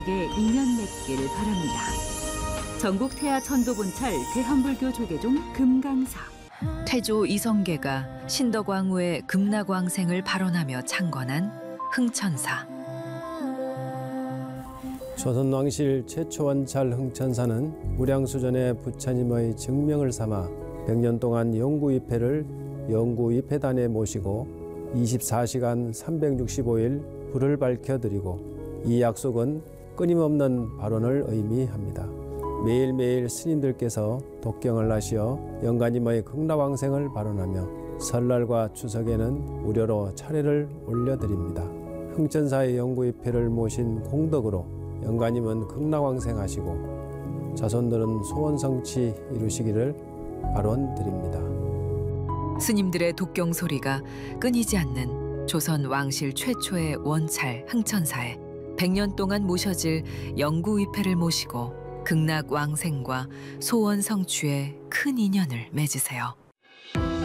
인연 맺기를 바랍니다. 전국 태아 천도본찰 대한불교 조계종 금강사. 태조 이성계가 신덕왕후의 극락왕생을 발언하며 창건한 흥천사. 조선왕실 최초 원찰 흥천사는 무량수전의 부처님의 증명을 삼아 100년 동안 영구위패를 영구위패단에 모시고 24시간 365일 불을 밝혀드리고, 이 약속은 끊임없는 발언을 의미합니다. 매일매일 스님들께서 독경을 하시어 영가님의 극락왕생을 발언하며 설날과 추석에는 무료로 차례를 올려드립니다. 흥천사의 영구위패를 모신 공덕으로 영가님은 극락왕생하시고 자손들은 소원성취 이루시기를 발언드립니다. 스님들의 독경 소리가 끊이지 않는 조선 왕실 최초의 원찰 흥천사에 100년 동안 모셔질 영구위패를 모시고 극락왕생과 소원 성취에 큰 인연을 맺으세요.